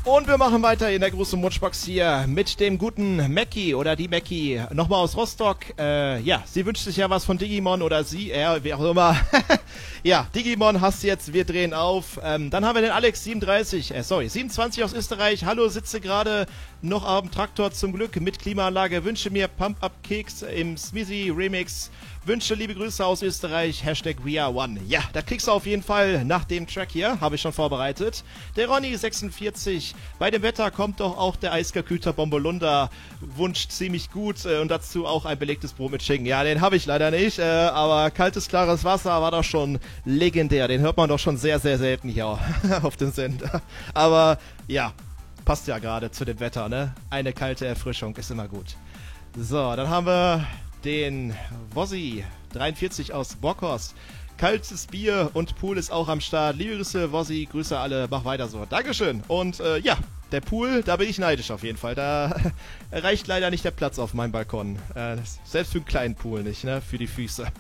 Und wir machen weiter in der großen Wunschbox hier mit dem guten Mackie oder die Mackie, nochmal aus Rostock. Ja, sie wünscht sich ja was von Digimon oder sie, wie auch immer. Ja, Digimon hast du jetzt, wir drehen auf. Dann haben wir den Alex 27 aus Österreich. Hallo, sitze gerade noch am Traktor zum Glück mit Klimaanlage. Wünsche mir Pump-Up-Keks im Smeezy Remix. Wünsche liebe Grüße aus Österreich. Hashtag WeAreOne. Ja, das kriegst du auf jeden Fall nach dem Track hier. Habe ich schon vorbereitet. Der Ronny 46. Bei dem Wetter kommt doch auch der Eiskalküter Bombolunda. Wunsch ziemlich gut. Und dazu auch ein belegtes Brot mit Schinken. Ja, den habe ich leider nicht. Aber kaltes, klares Wasser war doch schon legendär. Den hört man doch schon sehr, sehr selten hier auf dem Sender. Aber ja, passt ja gerade zu dem Wetter, ne? Eine kalte Erfrischung ist immer gut. So, dann haben wir den Wossi 43 aus Bockhorst. Kaltes Bier und Pool ist auch am Start. Liebe Grüße, Wossi, Grüße alle, mach weiter so. Dankeschön. Und ja, der Pool, da bin ich neidisch auf jeden Fall. Da reicht leider nicht der Platz auf meinem Balkon. Selbst für einen kleinen Pool nicht, ne? Für die Füße.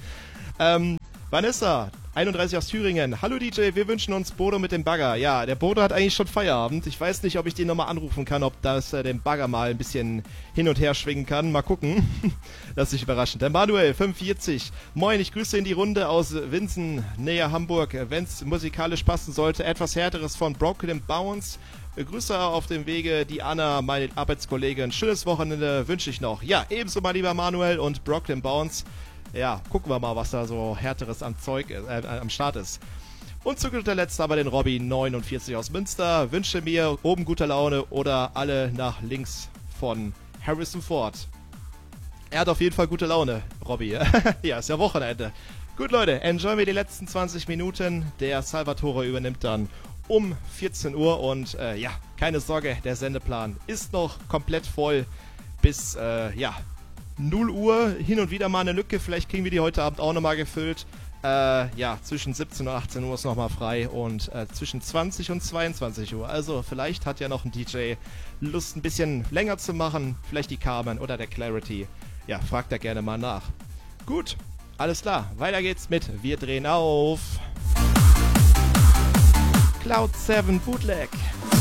Vanessa, 31 aus Thüringen. Hallo DJ, wir wünschen uns Bodo mit dem Bagger. Ja, der Bodo hat eigentlich schon Feierabend. Ich weiß nicht, ob ich den nochmal anrufen kann, ob das den Bagger mal ein bisschen hin und her schwingen kann. Mal gucken. Lass dich überraschen. Der Manuel, 45. Moin, ich grüße in die Runde aus Winsen, näher Hamburg. Wenn's musikalisch passen sollte, etwas Härteres von Broken Bounce. Grüße auf dem Wege, die Anna, meine Arbeitskollegin. Schönes Wochenende wünsche ich noch. Ja, ebenso mein lieber Manuel und Broken Bounce. Ja, gucken wir mal, was da so härteres am Start ist. Und zu guter Letzt aber den Robby 49 aus Münster. Wünsche mir oben gute Laune oder alle nach links von Harrison Ford. Er hat auf jeden Fall gute Laune, Robby. Ja, ist ja Wochenende. Gut, Leute, enjoyen wir die letzten 20 Minuten. Der Salvatore übernimmt dann um 14 Uhr und ja, keine Sorge, der Sendeplan ist noch komplett voll bis, ja, 0 Uhr, hin und wieder mal eine Lücke, vielleicht kriegen wir die heute Abend auch nochmal gefüllt. Ja, zwischen 17 und 18 Uhr ist nochmal frei und zwischen 20 und 22 Uhr. Also vielleicht hat ja noch ein DJ Lust, ein bisschen länger zu machen, vielleicht die Carmen oder der Clarity. Ja, fragt da gerne mal nach. Gut, alles klar, weiter geht's mit Wir drehen auf. Cloud 7 Bootleg.